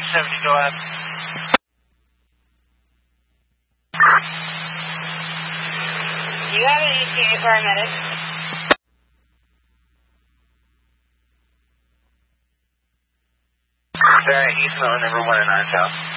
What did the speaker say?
70, go ahead. You have an ETA paramedic. Sorry, East Mountain, number 1 in our south.